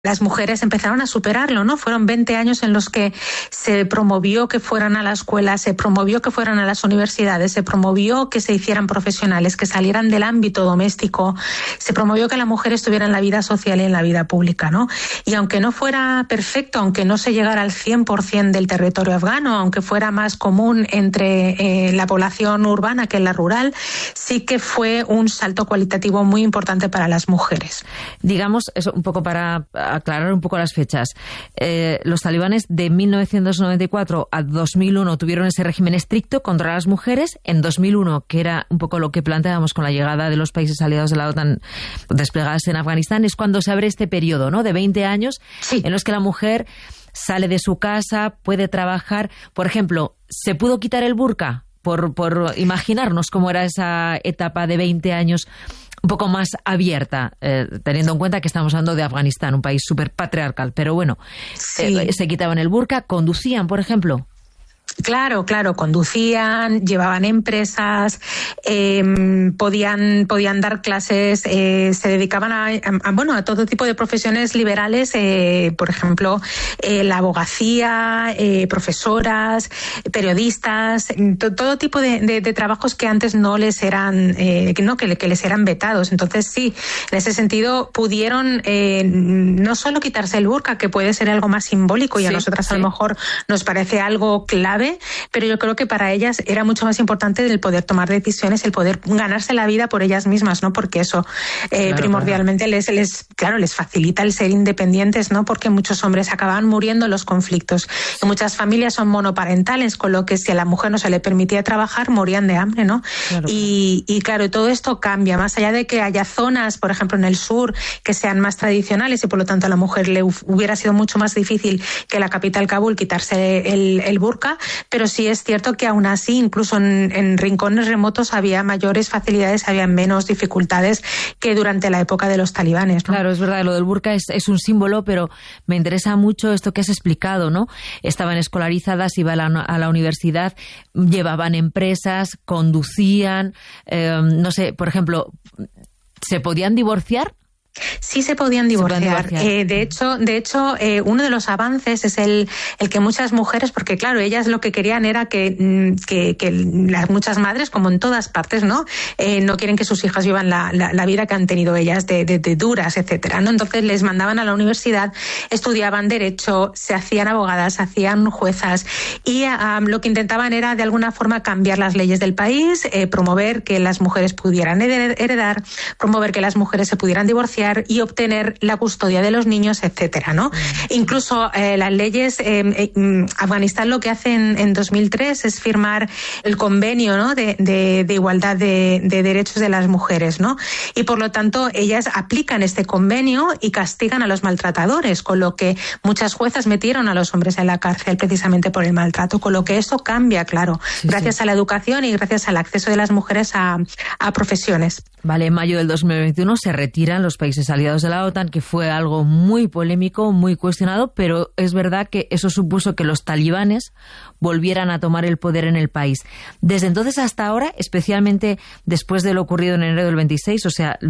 las mujeres empezaron a superarlo, ¿no? Fueron 20 años en los que se promovió que fueran a la escuela, se promovió que fueran a las universidades, se promovió que se hicieran profesionales, que salieran del ámbito doméstico, se promovió que la mujer estuviera en la vida social y en la vida pública, ¿no? Y aunque no fuera perfecto, aunque no se llegara al 100% del territorio afgano, aunque fuera más común entre la población urbana que en la rural, sí que fue un salto cualitativo muy importante para las mujeres. Digamos, eso un poco para aclarar un poco las fechas. Los talibanes de 1994 a 2001 tuvieron ese régimen estricto contra las mujeres. En 2001, que era un poco lo que planteábamos con la llegada de los países aliados de la OTAN desplegados en Afganistán, es cuando se abre este periodo, ¿no?, de 20 años, sí, en los que la mujer sale de su casa, puede trabajar. Por ejemplo, ¿se pudo quitar el burka? Por imaginarnos cómo era esa etapa de 20 años un poco más abierta, teniendo en cuenta que estamos hablando de Afganistán, un país súper patriarcal. Pero bueno, sí, se quitaban el burka, conducían, por ejemplo. Claro, conducían, llevaban empresas, podían dar clases, se dedicaban a todo tipo de profesiones liberales, por ejemplo, la abogacía, profesoras, periodistas, todo tipo de trabajos que antes no les eran, que les eran vetados. Entonces sí, en ese sentido pudieron no solo quitarse el burka, que puede ser algo más simbólico y a nosotras a lo mejor nos parece algo clave, pero yo creo que para ellas era mucho más importante el poder tomar decisiones, el poder ganarse la vida por ellas mismas, ¿no? Porque eso primordialmente les facilita el ser independientes, ¿no? Porque muchos hombres acababan muriendo en los conflictos. Y muchas familias son monoparentales, con lo que si a la mujer no se le permitía trabajar, morían de hambre, ¿no? Y todo esto cambia, más allá de que haya zonas, por ejemplo, en el sur, que sean más tradicionales y por lo tanto a la mujer le hubiera sido mucho más difícil que la capital Kabul quitarse el burka, pero sí es cierto que aún así, incluso en rincones remotos había mayores facilidades, había menos dificultades que durante la época de los talibanes, ¿no? Claro, es verdad, lo del burka es un símbolo, pero me interesa mucho esto que has explicado, ¿no? Estaban escolarizadas, iban a la universidad, llevaban empresas, conducían, no sé, por ejemplo, ¿se podían divorciar? Sí se podían divorciar. De hecho, uno de los avances es el que muchas mujeres, porque claro, ellas lo que querían era que las muchas madres, como en todas partes, ¿no? No quieren que sus hijas vivan la vida que han tenido ellas de duras, etcétera, ¿no? Entonces les mandaban a la universidad, estudiaban derecho, se hacían abogadas, se hacían juezas y lo que intentaban era de alguna forma cambiar las leyes del país, promover que las mujeres pudieran heredar, promover que las mujeres se pudieran divorciar y obtener la custodia de los niños, etcétera, ¿no? Incluso las leyes, Afganistán lo que hace en 2003 es firmar el convenio, ¿no?, de igualdad de derechos de las mujeres, ¿no? Y por lo tanto ellas aplican este convenio y castigan a los maltratadores, con lo que muchas juezas metieron a los hombres en la cárcel precisamente por el maltrato, con lo que eso cambia, claro, gracias a la educación y gracias al acceso de las mujeres a profesiones. Vale, en mayo del 2021 se retiran los países aliados de la OTAN, que fue algo muy polémico, muy cuestionado, pero es verdad que eso supuso que los talibanes volvieran a tomar el poder en el país. Desde entonces hasta ahora, especialmente después de lo ocurrido en enero del 26, o sea,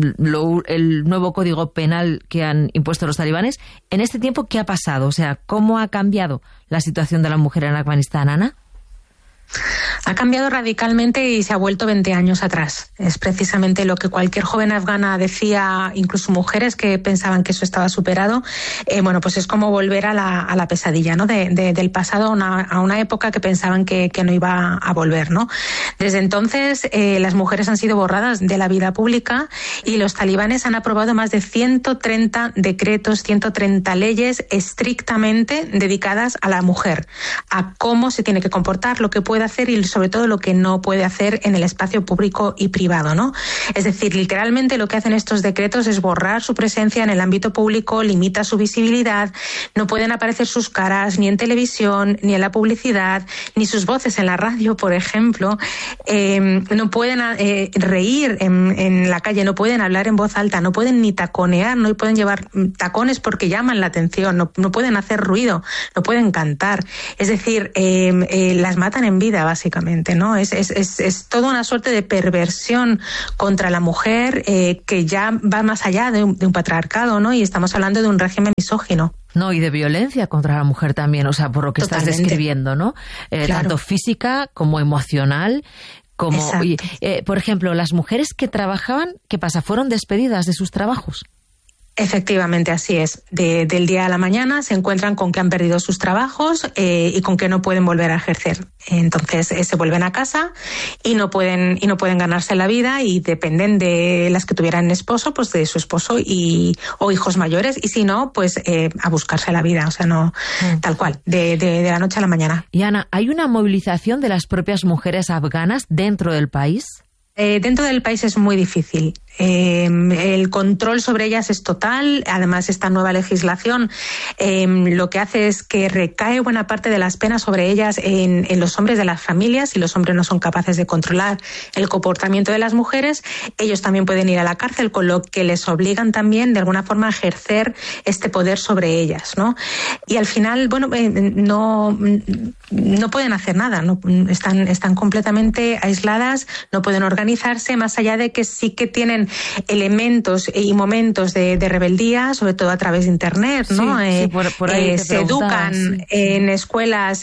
el nuevo código penal que han impuesto los talibanes, en este tiempo, ¿qué ha pasado? O sea, ¿cómo ha cambiado la situación de la mujer en Afganistán, Ana? Ha cambiado radicalmente y se ha vuelto 20 años atrás. Es precisamente lo que cualquier joven afgana decía, incluso mujeres que pensaban que eso estaba superado. Pues es como volver a la pesadilla, ¿no? Del pasado a una época que pensaban que no iba a volver, ¿no? Desde entonces las mujeres han sido borradas de la vida pública y los talibanes han aprobado más de 130 decretos, 130 leyes estrictamente dedicadas a la mujer, a cómo se tiene que comportar, lo que puede hacer y sobre todo lo que no puede hacer en el espacio público y privado, ¿no? Es decir, literalmente lo que hacen estos decretos es borrar su presencia en el ámbito público, limita su visibilidad, no pueden aparecer sus caras ni en televisión, ni en la publicidad, ni sus voces en la radio, por ejemplo, no pueden reír en la calle, no pueden hablar en voz alta, no pueden ni taconear, no pueden llevar tacones porque llaman la atención, no pueden hacer ruido, no pueden cantar, es decir, las matan en vida. vida, básicamente, ¿no? Es toda una suerte de perversión contra la mujer que ya va más allá de un patriarcado, ¿no? Y estamos hablando de un régimen misógino. No, y de violencia contra la mujer también, o sea, por lo que Totalmente. Estás describiendo, ¿no? Claro. Tanto física como emocional. Por ejemplo, las mujeres que trabajaban, ¿qué pasa? ¿Fueron despedidas de sus trabajos? Efectivamente, así es. Del día a la mañana se encuentran con que han perdido sus trabajos y con que no pueden volver a ejercer. Entonces se vuelven a casa y no pueden ganarse la vida y dependen de las que tuvieran esposo, pues de su esposo o hijos mayores, y si no, pues a buscarse la vida. O sea, no tal cual, de la noche a la mañana. Y Ana, ¿hay una movilización de las propias mujeres afganas dentro del país? Dentro del país es muy difícil. El control sobre ellas es total. Además, esta nueva legislación lo que hace es que recae buena parte de las penas sobre ellas en los hombres de las familias. Si los hombres no son capaces de controlar el comportamiento de las mujeres, ellos también pueden ir a la cárcel, con lo que les obligan también de alguna forma a ejercer este poder sobre ellas, ¿no? Y al final, bueno, no pueden hacer nada, ¿no? Están completamente aisladas, no pueden organizarse, más allá de que sí que tienen elementos y momentos de rebeldía, sobre todo a través de Internet, ¿no? Por ahí se educan en escuelas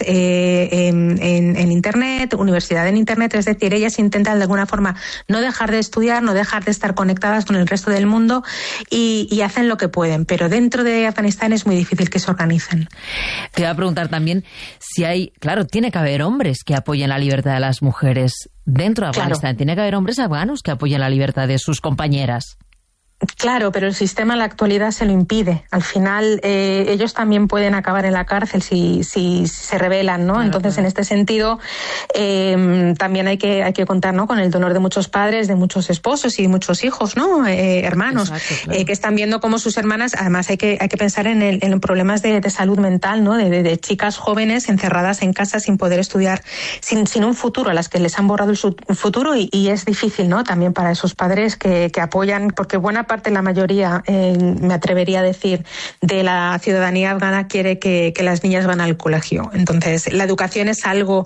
en Internet, universidad en Internet, es decir, ellas intentan de alguna forma no dejar de estudiar, no dejar de estar conectadas con el resto del mundo y hacen lo que pueden, pero dentro de Afganistán es muy difícil que se organicen. Te iba a preguntar también si hay, claro, tiene que haber hombres que apoyen la libertad de las mujeres dentro de Afganistán. Claro. Tiene que haber hombres afganos que apoyen la libertad de sus compañeras. Claro, pero el sistema en la actualidad se lo impide. Al final, ellos también pueden acabar en la cárcel si se rebelan, ¿no? Claro, entonces, en este sentido, también hay que contar, ¿no?, con el dolor de muchos padres, de muchos esposos y muchos hijos, ¿no? Hermanos. Exacto, claro. Que están viendo cómo sus hermanas, además hay que pensar en problemas de salud mental, ¿no? De chicas jóvenes encerradas en casa sin poder estudiar, sin un futuro, a las que les han borrado el futuro y es difícil, ¿no? También para esos padres que apoyan, porque buena parte, la mayoría, me atrevería a decir, de la ciudadanía afgana quiere que las niñas van al colegio. Entonces, la educación es algo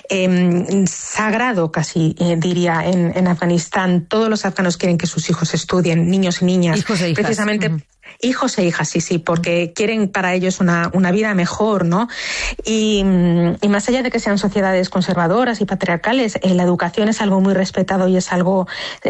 sagrado, casi diría, en Afganistán. Todos los afganos quieren que sus hijos estudien, niños y niñas. Hijos e hijas. Precisamente. Hijos e hijas, sí, porque quieren para ellos una vida mejor, ¿no? Y más allá de que sean sociedades conservadoras y patriarcales, la educación es algo muy respetado y es algo,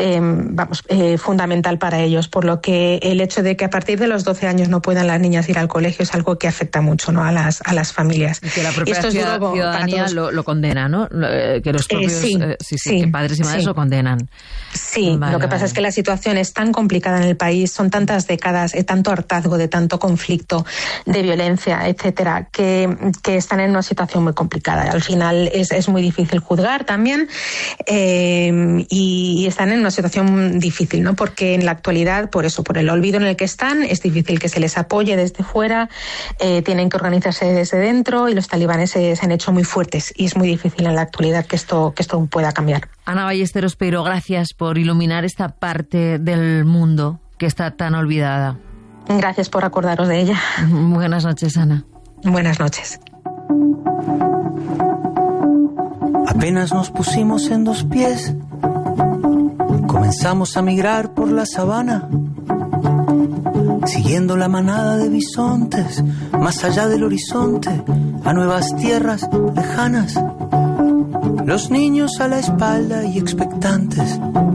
fundamental para ellos, por lo que el hecho de que a partir de los 12 años no puedan las niñas ir al colegio es algo que afecta mucho, ¿no?, a las familias. Y que la propia ciudadanía lo condena, ¿no? Que los propios que padres y madres lo condenan. Sí, lo que pasa es que la situación es tan complicada en el país, son tantas décadas, tanto hartazgo, de tanto conflicto, de violencia, etcétera, que están en una situación muy complicada. Al final es muy difícil juzgar también y están en una situación difícil, ¿no? Porque en la actualidad, por el olvido en el que están, es difícil que se les apoye desde fuera, tienen que organizarse desde dentro y los talibanes se han hecho muy fuertes y es muy difícil en la actualidad que esto pueda cambiar. Ana Ballesteros Peiro, gracias por iluminar esta parte del mundo que está tan olvidada. Gracias por acordaros de ella. Buenas noches, Ana. Buenas noches. Apenas nos pusimos en dos pies, comenzamos a migrar por la sabana, siguiendo la manada de bisontes, más allá del horizonte, a nuevas tierras lejanas. Los niños a la espalda y expectantes,